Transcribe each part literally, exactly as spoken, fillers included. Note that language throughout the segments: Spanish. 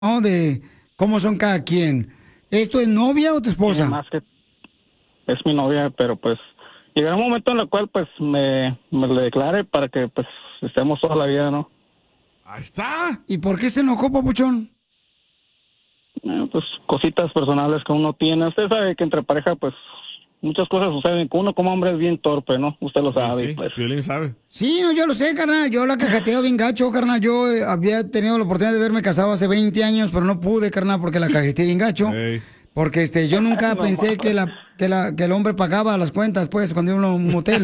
¿no? De cómo son cada quien. ¿Esto es novia o tu esposa? Más que es mi novia, pero pues llegará un momento en el cual pues me, me le declare para que pues estemos toda la vida, ¿no? Ahí está. ¿Y por qué se enojó, papuchón? Eh, pues cositas personales que uno tiene. Usted sabe que entre pareja pues muchas cosas suceden. Uno como hombre es bien torpe, ¿no? Usted lo sabe. Sí, Pues. Piolín sabe. Sí, no, yo lo sé, carnal. Yo la cajeteo bien gacho, carnal. Yo eh, había tenido la oportunidad de verme casado hace veinte años, pero no pude, carnal, porque la cajeteé bien gacho. Ey. Porque este, yo nunca No, pensé mames. que, la, que, la, que el hombre pagaba las cuentas, pues, cuando iba a un motel. No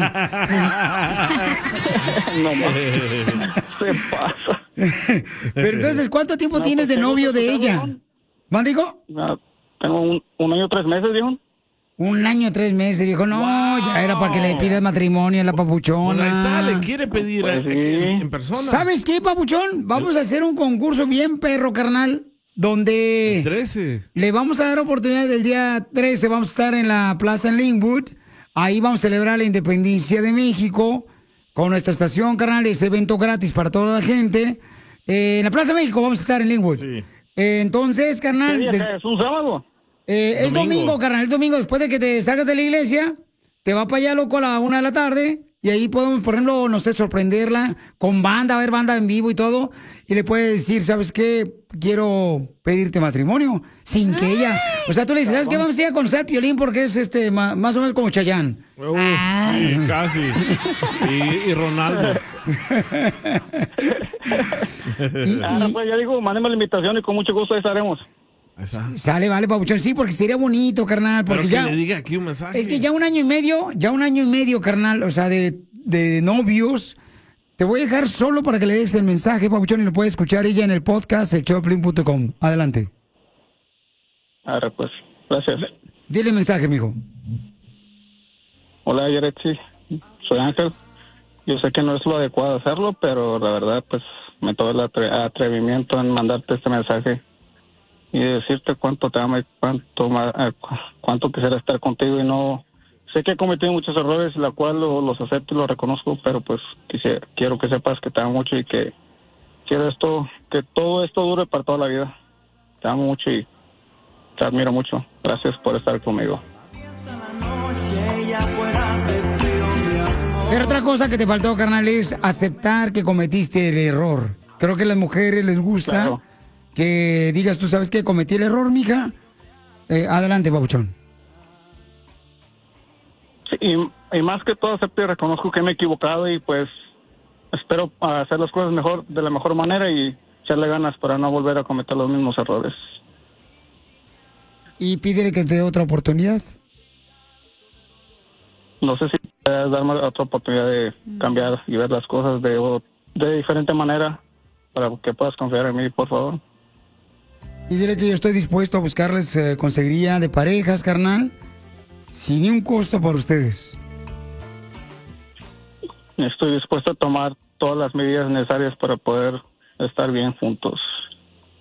más. Se pasa. Pero entonces, ¿cuánto tiempo No, tienes pues, de tengo novio que de escuchar, ella? weón. ¿Mándigo? Ah, tengo un, un año tres meses, viejo. Un año, tres meses, viejo. No, Wow. ya era para que le pidas matrimonio a la papuchona. Pues ahí está, le quiere pedir Pues a- sí. aquí en, en persona. ¿Sabes qué, papuchón? Vamos a hacer un concurso bien perro, carnal, donde trece. le vamos a dar oportunidad del día trece. Vamos a estar en la plaza en Linwood. Ahí vamos a celebrar la independencia de México con nuestra estación, carnal. Es evento gratis para toda la gente. Eh, en la Plaza de México vamos a estar en Linwood. Sí. Eh, entonces, ¿Qué carnal, día des- cae? ¿Es un sábado? eh, es Domingo. domingo, carnal. Es domingo después de que te salgas de la iglesia. Te va para allá, loco, a la una de la tarde. Y ahí podemos, por ejemplo, no sé, sorprenderla con banda, a ver banda en vivo y todo. Y le puedes decir, ¿sabes qué? Quiero pedirte matrimonio. Sin que ella. O sea, tú le dices, ¿sabes qué? Vamos a ir a conocer al Piolín porque es este ma- más o menos como Chayán. Uf, sí, casi. Y, y Ronaldo. Y, Ah, y- pues ya digo, mándeme la invitación y con mucho gusto ahí estaremos. Ahí está. sale, vale, papuchón. Sí, porque sería bonito, carnal. Pero Porque que ya. le diga aquí un mensaje. Es que ya un año y medio, ya un año y medio, carnal, o sea, de, de novios. Te voy a dejar solo para que le des el mensaje, papuchón, y lo puede escuchar ella en el podcast, el choplin punto com. Adelante. Ahora pues, gracias. Dile el mensaje, mijo. Hola, Yeretsi. Soy Ángel. Yo sé que no es lo adecuado hacerlo, pero la verdad, pues, me tomé el atre- atrevimiento en mandarte este mensaje y decirte cuánto te amo y cuánto, ma- eh, cu- cuánto quisiera estar contigo y no... Sé que he cometido muchos errores, la cual lo- los acepto y los reconozco, pero pues quisiera, quiero que sepas que te amo mucho y que quiero esto, que todo esto dure para toda la vida. Te amo mucho y te admiro mucho. Gracias por estar conmigo. Pero otra cosa que te faltó, carnal, es aceptar que cometiste el error. Creo que a las mujeres les gusta Claro. que digas, tú sabes que cometí el error, mija. Eh, adelante, papuchón. Sí, y, y más que todo acepto y reconozco que me he equivocado y pues espero hacer las cosas mejor, de la mejor manera y echarle ganas para no volver a cometer los mismos errores. Y pídele que te dé otra oportunidad. No sé si puedes darme otra oportunidad de cambiar y ver las cosas de, o- de diferente manera para que puedas confiar en mí, por favor. Y dile que yo estoy dispuesto a buscarles eh, consejería de parejas, carnal, sin ni un costo para ustedes. Estoy dispuesto a tomar todas las medidas necesarias para poder estar bien juntos.